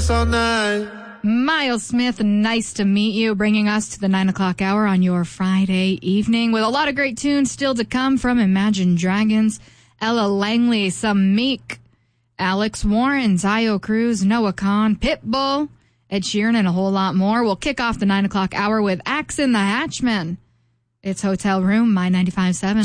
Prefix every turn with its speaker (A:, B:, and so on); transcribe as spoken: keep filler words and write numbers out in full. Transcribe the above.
A: us all night.
B: Miles Smith, nice to meet you, bringing us to the nine o'clock hour on your Friday evening with a lot of great tunes still to come from Imagine Dragons, Ella Langley, some Meek, Alex Warren, Zio Cruz, Noah Kahan, Pitbull, Ed Sheeran, and a whole lot more. We'll kick off the nine o'clock hour with Axe in the Hatchmen. It's Hotel Room, My ninety-five point seven.